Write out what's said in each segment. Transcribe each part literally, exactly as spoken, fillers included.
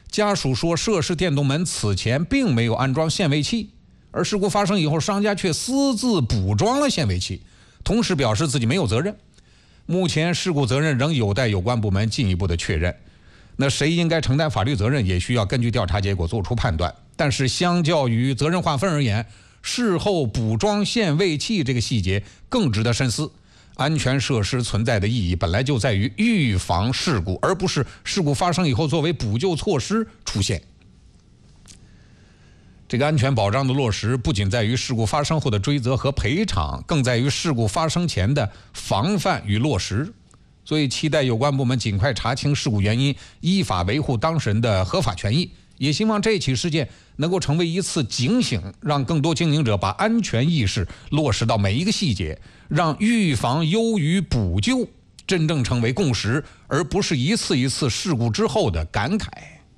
家属说，涉事电动门此前并没有安装限位器，而事故发生以后，商家却私自补装了限位器，同时表示自己没有责任。目前事故责任仍有待有关部门进一步的确认。那谁应该承担法律责任，也需要根据调查结果做出判断。但是相较于责任划分而言，事后补装限位器这个细节更值得深思。安全设施存在的意义本来就在于预防事故，而不是事故发生以后作为补救措施出现。这个安全保障的落实不仅在于事故发生后的追责和赔偿，更在于事故发生前的防范与落实。所以期待有关部门尽快查清事故原因，依法维护当事人的合法权益。也希望这起事件能够成为一次警醒，让更多经营者把安全意识落实到每一个细节，让预防优于补救真正成为共识，而不是一次一次事故之后的感慨。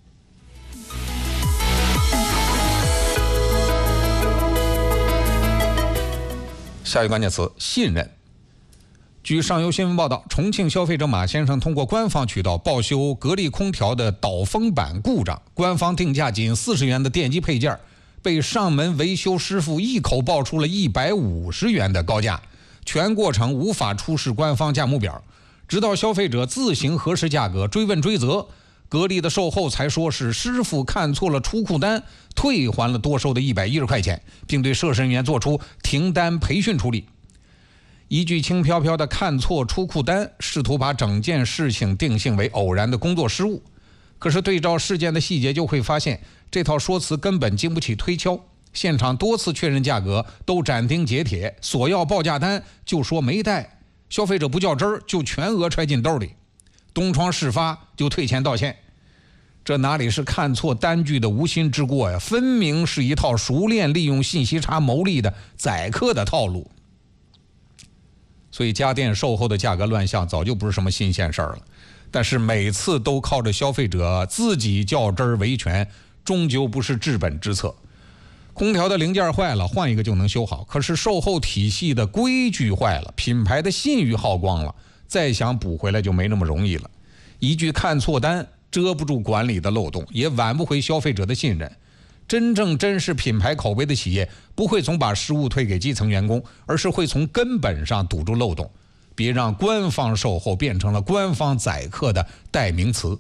下一个关键词：信任。据上游新闻报道，重庆消费者马先生通过官方渠道报修格力空调的导风板故障，官方定价仅四十元的电机配件，被上门维修师傅一口报出了一百五十元的高价，全过程无法出示官方价目表，直到消费者自行核实价格，追问追责，格力的售后才说是师傅看错了出库单，退还了多收的一百一十块钱，并对涉事人员做出停单培训处理。一句轻飘飘的看错出库单，试图把整件事情定性为偶然的工作失误。可是对照事件的细节，就会发现这套说辞根本经不起推敲。现场多次确认价格，都斩钉截铁，索要报价单就说没带，消费者不较真儿就全额揣进兜里，东窗事发就退钱道歉。这哪里是看错单据的无心之过呀？分明是一套熟练利用信息差牟利的宰客的套路。所以家电售后的价格乱象早就不是什么新鲜事儿了，但是每次都靠着消费者自己较真儿维权，终究不是治本之策。空调的零件坏了，换一个就能修好，可是售后体系的规矩坏了，品牌的信誉耗光了，再想补回来就没那么容易了。一句看错单遮不住管理的漏洞，也挽不回消费者的信任。真正珍视品牌口碑的企业，不会总把失误推给基层员工，而是会从根本上堵住漏洞，别让官方售后变成了官方宰客的代名词。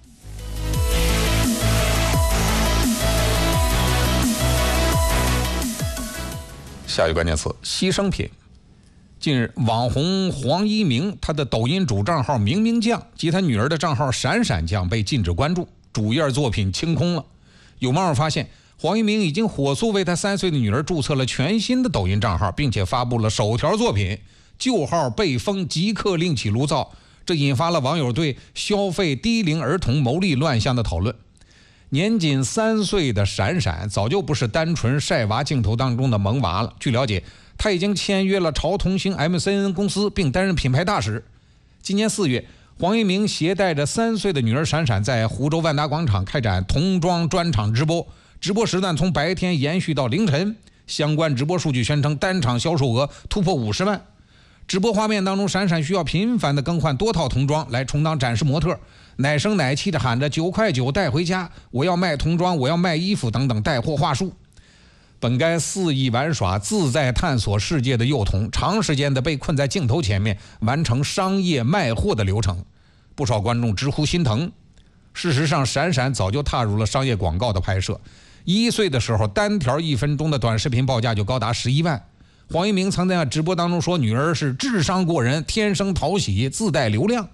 下一个关键词：牺牲品。近日，网红黄一鸣他的抖音主账号明明酱及他女儿的账号闪闪酱被禁止关注，主页作品清空了。有网友发现，黄一鸣已经火速为他三岁的女儿注册了全新的抖音账号，并且发布了首条作品，旧号被封即刻另起炉灶，这引发了网友对消费低龄儿童牟利乱象的讨论。年仅三岁的闪闪早就不是单纯晒娃镜头当中的萌娃了，据了解，他已经签约了潮童星 M C N 公司，并担任品牌大使。今年四月，黄一鸣携带着三岁的女儿闪闪在湖州万达广场开展童装专场直播，直播时段从白天延续到凌晨，相关直播数据宣称单场销售额突破五十万。直播画面当中，闪闪需要频繁的更换多套童装来充当展示模特，奶声奶气的喊着九块九带回家，我要卖童装，我要卖衣服等等带货话术。本该肆意玩耍、自在探索世界的幼童，长时间的被困在镜头前面，完成商业卖货的流程，不少观众直呼心疼。事实上，闪闪早就踏入了商业广告的拍摄，一岁的时候，单条一分钟的短视频报价就高达十一万。黄一鸣曾在直播当中说，女儿是智商过人，天生讨喜，自带流量。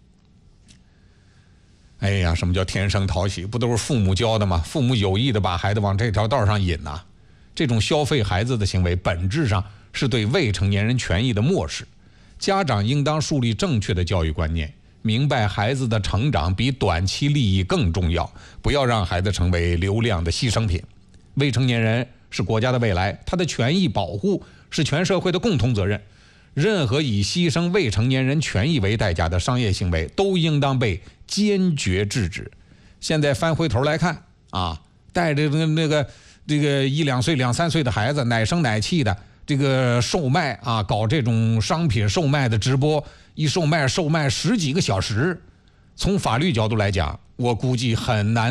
哎呀，什么叫天生讨喜？不都是父母教的吗？父母有意的把孩子往这条道上引呐、啊。这种消费孩子的行为，本质上是对未成年人权益的漠视。家长应当树立正确的教育观念，明白孩子的成长比短期利益更重要，不要让孩子成为流量的牺牲品。未成年人是国家的未来，他的权益保护是全社会的共同责任。任何以牺牲未成年人权益为代价的商业行为，都应当被坚决制止。现在翻回头来看啊，带着那个这个一两岁、两三岁的孩子，奶声奶气的这个售卖啊，搞这种商品售卖的直播，一售卖售卖十几个小时，从法律角度来讲，我估计很难